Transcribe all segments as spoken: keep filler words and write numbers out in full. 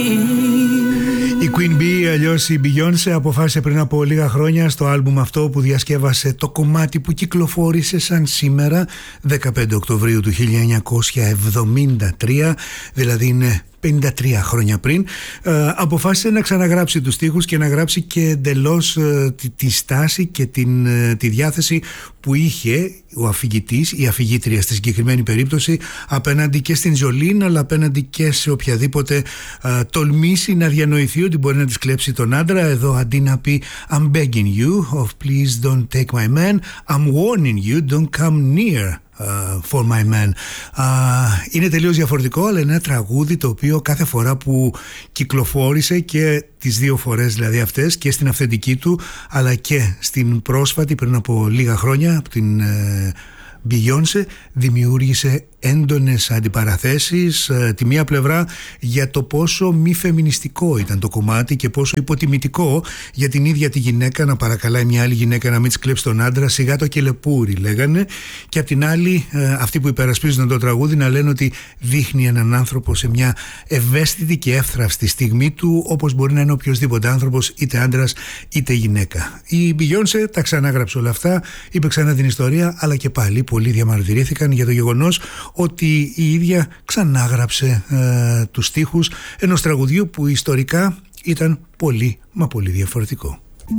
Η Queen Bee, αλλιώς η Beyoncé, αποφάσισε πριν από λίγα χρόνια στο άλμπουμ αυτό που διασκεύασε το κομμάτι που κυκλοφόρησε σαν σήμερα δεκαπέντε Οκτωβρίου του χίλια εννιακόσια εβδομήντα τρία, δηλαδή είναι πενήντα τρία χρόνια πριν, ε, αποφάσισε να ξαναγράψει τους στίχους και να γράψει και εντελώς ε, τη, τη στάση και την, ε, τη διάθεση που είχε ο αφηγητής, η αφηγήτρια στη συγκεκριμένη περίπτωση, απέναντι και στην Jolene, αλλά απέναντι και σε οποιαδήποτε ε, τολμήσει να διανοηθεί ότι μπορεί να της κλέψει τον άντρα. Εδώ αντί να πει I'm begging you, of please don't take my man, I'm warning you, don't come near Uh, for my man. Uh, είναι τελείως διαφορετικό, αλλά είναι ένα τραγούδι το οποίο κάθε φορά που κυκλοφόρησε, και τις δύο φορές δηλαδή αυτές, και στην αυθεντική του αλλά και στην πρόσφατη πριν από λίγα χρόνια από την uh, Beyoncé, δημιούργησε έντονες αντιπαραθέσεις. Ε, τη μία πλευρά για το πόσο μη φεμινιστικό ήταν το κομμάτι και πόσο υποτιμητικό για την ίδια τη γυναίκα να παρακαλάει μια άλλη γυναίκα να μην της κλέψει τον άντρα, σιγά το κελεπούρι λέγανε, και απ' την άλλη ε, αυτοί που υπερασπίζουν το τραγούδι να λένε ότι δείχνει έναν άνθρωπο σε μια ευαίσθητη και εύθραυστη στιγμή του, όπως μπορεί να είναι οποιοσδήποτε άνθρωπος, είτε άντρας είτε γυναίκα. Η Beyoncé τα ξανάγραψε όλα αυτά, είπε ξανά την ιστορία, αλλά και πάλι πολλοί διαμαρτυρήθηκαν για το γεγονός ότι η ίδια ξανάγραψε ε, τους στίχους ενός τραγουδιού που ιστορικά ήταν πολύ μα πολύ διαφορετικό.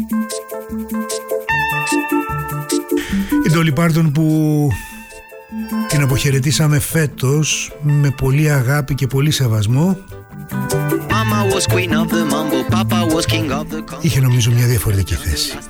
Η Dolly Parton, που την αποχαιρετήσαμε φέτος με πολύ αγάπη και πολύ σεβασμό, Mama was queen of the mambo, Papa was king of the... είχε νομίζω μια διαφορετική θέση.